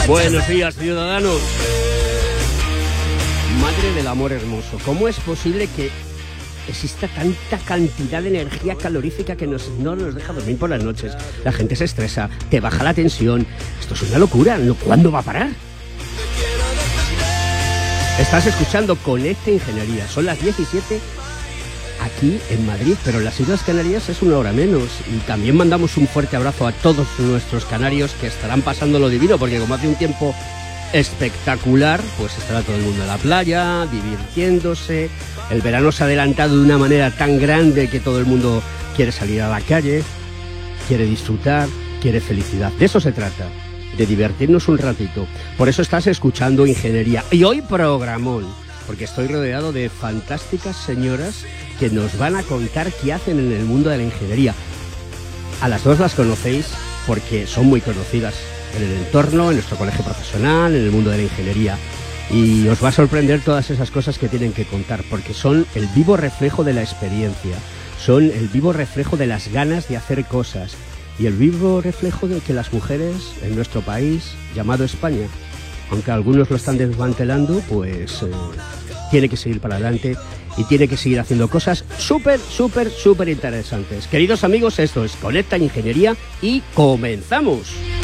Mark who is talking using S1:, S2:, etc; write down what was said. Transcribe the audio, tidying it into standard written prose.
S1: Buenos días, ciudadanos. Madre del amor hermoso, ¿cómo es posible que exista tanta cantidad de energía calorífica que no nos deja dormir por las noches? La gente se estresa, te baja la tensión. Esto es una locura. ¿Cuándo va a parar? Estás escuchando Conecta Ingeniería. Son las 17 aquí en Madrid, pero en las Islas Canarias es una hora menos. Y también mandamos un fuerte abrazo a todos nuestros canarios que estarán pasando lo divino, porque como hace un tiempo espectacular, pues estará todo el mundo en la playa, divirtiéndose. El verano se ha adelantado de una manera tan grande que todo el mundo quiere salir a la calle, quiere disfrutar, quiere felicidad. De eso se trata, de divertirnos un ratito. Por eso estás escuchando Ingeniería. Y hoy programón, porque estoy rodeado de fantásticas señoras que nos van a contar qué hacen en el mundo de la ingeniería. A las dos las conocéis porque son muy conocidas en el entorno, en nuestro colegio profesional, en el mundo de la ingeniería. Y os va a sorprender todas esas cosas que tienen que contar, porque son el vivo reflejo de la experiencia, son el vivo reflejo de las ganas de hacer cosas y el vivo reflejo de que las mujeres en nuestro país, llamado España, aunque algunos lo están desmantelando, pues tiene que seguir para adelante y tiene que seguir haciendo cosas súper interesantes. Queridos amigos, esto es Conecta Ingeniería y comenzamos.